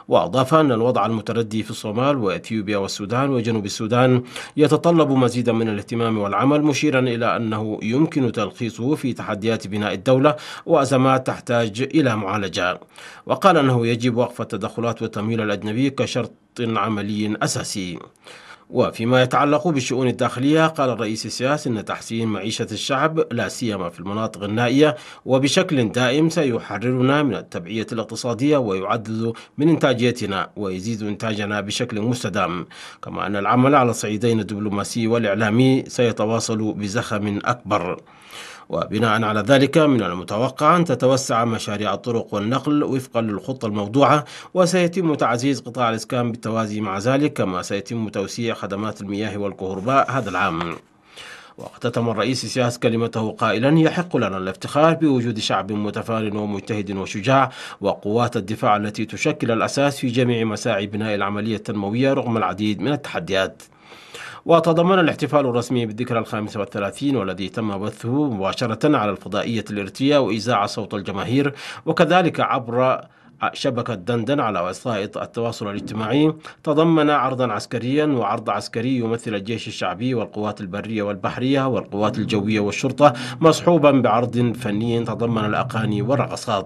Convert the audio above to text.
وأضاف أن الوضع المتردي في الصومال وإثيوبيا والسودان وجنوب السودان يتطلب مزيدا من الاهتمام والعمل، مشيرا إلى أنه يمكن تلخيصه في تحديات بناء الدولة وأزمات تحتاج إلى معالجة. وقال أنه يجب وقف التدخلات والتمويل الأجنبي كشرط عملي أساسي. وفيما يتعلق بالشؤون الداخلية، قال الرئيس السياسي أن تحسين معيشة الشعب لا سيما في المناطق النائية وبشكل دائم سيحررنا من التبعية الاقتصادية ويعزز من إنتاجيتنا ويزيد إنتاجنا بشكل مستدام، كما أن العمل على الصعيدين الدبلوماسي والإعلامي سيتواصل بزخم أكبر. وبناء على ذلك من المتوقع أن تتوسع مشاريع الطرق والنقل وفقا للخطة الموضوعة، وسيتم تعزيز قطاع الإسكان بالتوازي مع ذلك، كما سيتم توسيع خدمات المياه والكهرباء هذا العام. واختتم الرئيس السياسي كلمته قائلا: يحق لنا الافتخار بوجود شعب متفان ومجتهد وشجاع وقوات الدفاع التي تشكل الأساس في جميع مساعي بناء العملية التنموية رغم العديد من التحديات. وتضمن الاحتفال الرسمي بالذكرى 35 والذي تم بثه مباشرة على الفضائية الإريترية وإذاعة صوت الجماهير، وكذلك عبر شبكة دندن على وسائل التواصل الاجتماعي، تضمن عرضا عسكريا وعرض عسكري يمثل الجيش الشعبي والقوات البرية والبحرية والقوات الجوية والشرطة، مصحوبا بعرض فني تضمن الأغاني والرقصات.